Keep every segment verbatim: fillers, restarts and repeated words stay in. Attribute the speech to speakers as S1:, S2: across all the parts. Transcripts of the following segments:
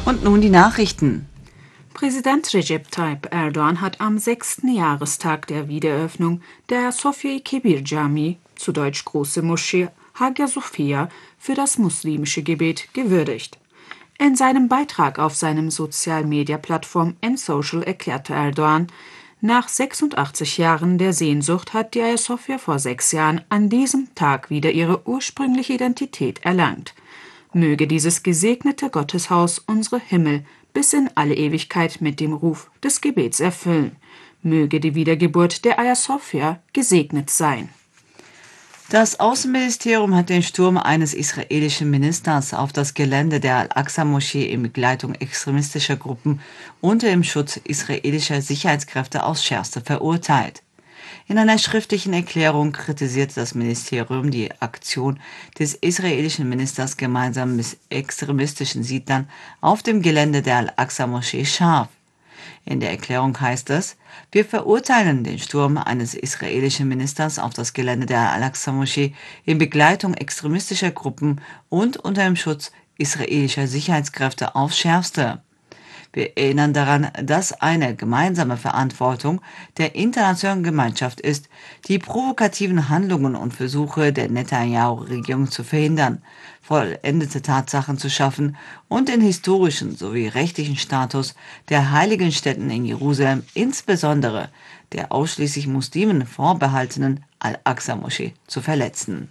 S1: Und nun die Nachrichten.
S2: Präsident Recep Tayyip Erdoğan hat am sechsten Jahrestag der Wiedereröffnung der Sofia-i Kebir Camii, zu Deutsch Große Moschee Hagia Sophia, für das muslimische Gebet gewürdigt. In seinem Beitrag auf seinem Social-Media-Plattform N-Social erklärte Erdoğan, nach sechsundachtzig Jahren der Sehnsucht hat die Hagia Sophia vor sechs Jahren an diesem Tag wieder ihre ursprüngliche Identität erlangt. Möge dieses gesegnete Gotteshaus unsere Himmel bis in alle Ewigkeit mit dem Ruf des Gebets erfüllen. Möge die Wiedergeburt der Hagia Sophia gesegnet sein.
S1: Das Außenministerium hat den Sturm eines israelischen Ministers auf das Gelände der Al-Aqsa-Moschee in Begleitung extremistischer Gruppen unter dem Schutz israelischer Sicherheitskräfte aufs Schärfste verurteilt. In einer schriftlichen Erklärung kritisierte das Ministerium die Aktion des israelischen Ministers gemeinsam mit extremistischen Siedlern auf dem Gelände der Al-Aqsa-Moschee scharf. In der Erklärung heißt es: Wir verurteilen den Sturm eines israelischen Ministers auf das Gelände der Al-Aqsa-Moschee in Begleitung extremistischer Gruppen und unter dem Schutz israelischer Sicherheitskräfte aufs Schärfste. Wir erinnern daran, dass eine gemeinsame Verantwortung der internationalen Gemeinschaft ist, die provokativen Handlungen und Versuche der Netanyahu-Regierung zu verhindern, vollendete Tatsachen zu schaffen und den historischen sowie rechtlichen Status der heiligen Stätten in Jerusalem, insbesondere der ausschließlich Muslimen vorbehaltenen Al-Aqsa-Moschee, zu verletzen.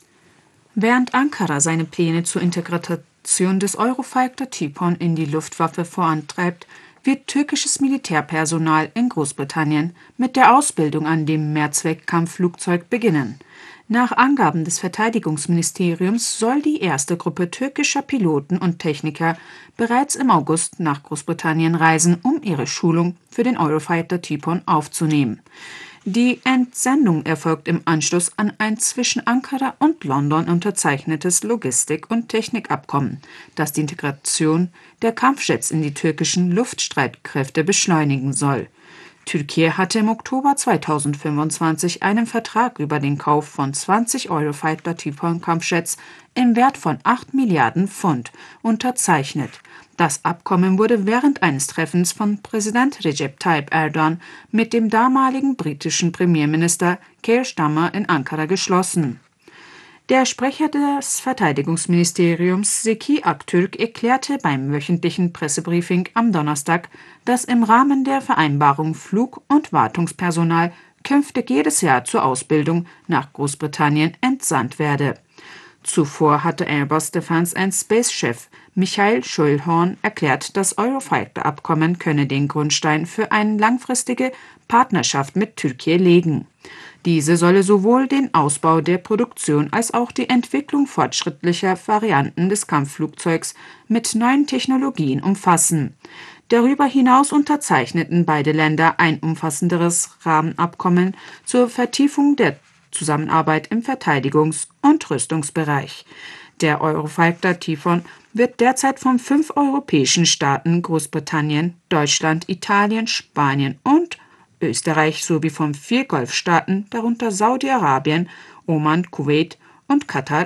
S2: Während Ankara seine Pläne zur Integration des Eurofighter Typhoon in die Luftwaffe vorantreibt, wird türkisches Militärpersonal in Großbritannien mit der Ausbildung an dem Mehrzweck-Kampfflugzeug beginnen. Nach Angaben des Verteidigungsministeriums soll die erste Gruppe türkischer Piloten und Techniker bereits im August nach Großbritannien reisen, um ihre Schulung für den Eurofighter Typhoon aufzunehmen. Die Entsendung erfolgt im Anschluss an ein zwischen Ankara und London unterzeichnetes Logistik- und Technikabkommen, das die Integration der Kampfjets in die türkischen Luftstreitkräfte beschleunigen soll. Türkei hatte im Oktober zweitausendfünfundzwanzig einen Vertrag über den Kauf von zwanzig Eurofighter Typhoon Kampfjets im Wert von acht Milliarden Pfund unterzeichnet. Das Abkommen wurde während eines Treffens von Präsident Recep Tayyip Erdoğan mit dem damaligen britischen Premierminister Keir Starmer in Ankara geschlossen. Der Sprecher des Verteidigungsministeriums Zeki Aktürk erklärte beim wöchentlichen Pressebriefing am Donnerstag, dass im Rahmen der Vereinbarung Flug- und Wartungspersonal künftig jedes Jahr zur Ausbildung nach Großbritannien entsandt werde. Zuvor hatte Airbus Defence and Space-Chef Michael Schulhorn erklärt, das Eurofighter-Abkommen könne den Grundstein für eine langfristige Partnerschaft mit Türkei legen. Diese solle sowohl den Ausbau der Produktion als auch die Entwicklung fortschrittlicher Varianten des Kampfflugzeugs mit neuen Technologien umfassen. Darüber hinaus unterzeichneten beide Länder ein umfassenderes Rahmenabkommen zur Vertiefung der Zusammenarbeit im Verteidigungs- und Rüstungsbereich. Der Eurofighter Typhoon wird derzeit von fünf europäischen Staaten, Großbritannien, Deutschland, Italien, Spanien und Österreich sowie von vier Golfstaaten, darunter Saudi-Arabien, Oman, Kuwait und Katar,